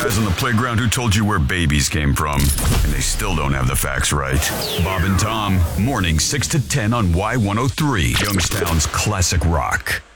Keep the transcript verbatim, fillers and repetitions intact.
guys on the playground who told you where babies came from, and they still don't have the facts right. Bob and Tom, morning six to ten on Y one oh three, Youngstown's classic rock.